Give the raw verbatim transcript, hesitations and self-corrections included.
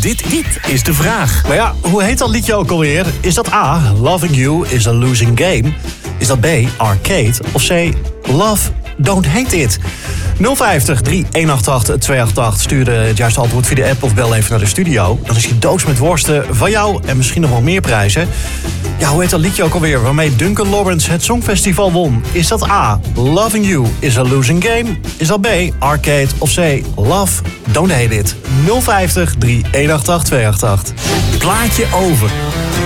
Dit, dit is de vraag. Maar ja, hoe heet dat liedje ook alweer? Is dat A, Loving You is a Losing Game? Is dat B, Arcade? Of C, Love, Don't Hate It? nul vijftig, drie een acht acht, twee acht acht. Stuur het juiste antwoord via de app of bel even naar de studio. Dan is je doos met worsten van jou en misschien nog wel meer prijzen. Ja, hoe heet dat liedje ook alweer waarmee Duncan Lawrence het Songfestival won? Is dat A, Loving You is a Losing Game? Is dat B, Arcade? Of C, Love, Don't Hate It? nul vijftig, drie een acht acht, twee acht acht. Plaatje over.